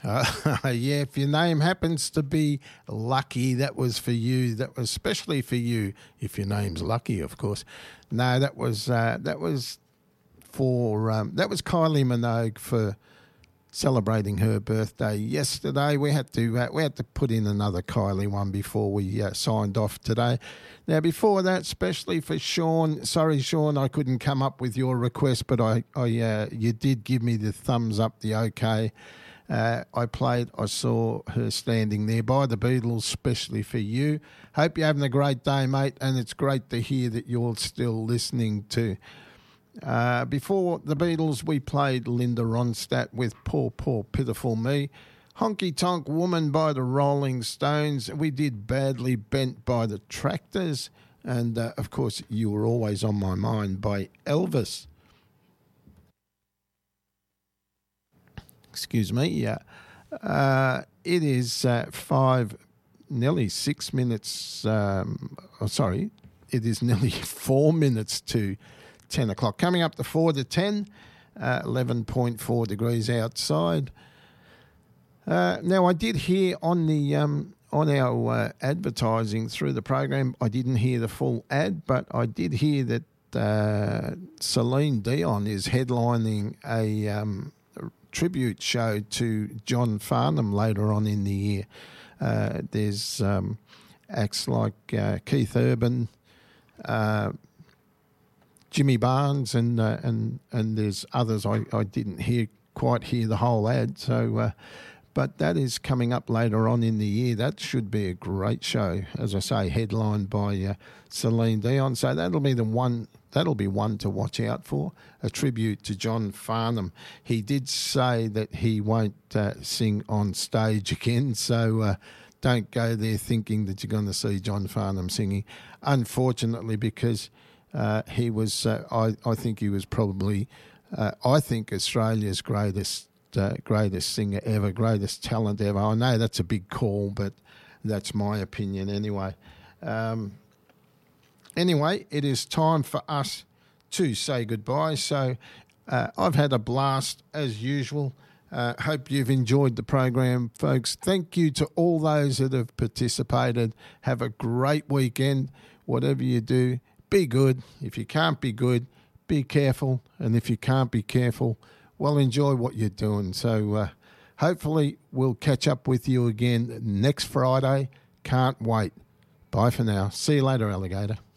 Yeah, if your name happens to be Lucky, that was for you. That was especially for you. If your name's Lucky, of course. No, that was Kylie Minogue for celebrating her birthday yesterday. We had to put in another Kylie one before we signed off today. Now, before that, especially for Sean. Sorry, Sean, I couldn't come up with your request, but you did give me the thumbs up, the okay. I saw her standing there by the Beatles, especially for you. Hope you're having a great day, mate, and it's great to hear that you're still listening to. Before the Beatles, we played Linda Ronstadt with Poor, Poor, Pitiful Me. Honky Tonk Woman by the Rolling Stones. We did Badly Bent by the Tractors. And, of course, You Were Always on My Mind by Elvis. Excuse me, yeah. It is nearly 6 minutes. It is nearly 4 minutes to 10 o'clock. Coming up to 4 to 10, 11.4 degrees outside. Now, I did hear on our advertising through the program, I didn't hear the full ad, but I did hear that Celine Dion is headlining a tribute show to John Farnham later on in the year. There's acts like Keith Urban, Jimmy Barnes, and there's others. I didn't quite hear the whole ad, so but that is coming up later on in the year. That should be a great show, as I say, headlined by Celine Dion. So that'll be one to watch out for, a tribute to John Farnham. He did say that he won't sing on stage again, so don't go there thinking that you're going to see John Farnham singing. Unfortunately, because he was, I think he was probably, Australia's greatest singer ever, greatest talent ever. I know that's a big call, but that's my opinion anyway. Anyway, it is time for us to say goodbye. So I've had a blast as usual. Hope you've enjoyed the program, folks. Thank you to all those that have participated. Have a great weekend. Whatever you do, be good. If you can't be good, be careful. And if you can't be careful, well, enjoy what you're doing. So hopefully we'll catch up with you again next Friday. Can't wait. Bye for now. See you later, alligator.